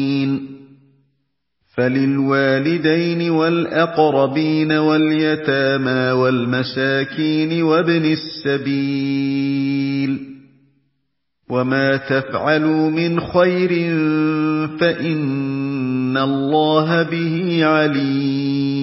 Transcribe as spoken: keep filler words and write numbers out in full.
فَلِلْوَالِدَيْنِ وَالْأَقْرَبِينَ وَالْيَتَامَىٰ وَالْمَسَاكِينِ وَابْنِ السَّبِيلِ ۗ وَمَا تَفْعَلُوا مِنْ خَيْرٍ فَإِنَّ اللَّهَ بِهِ عَلِيمٌ.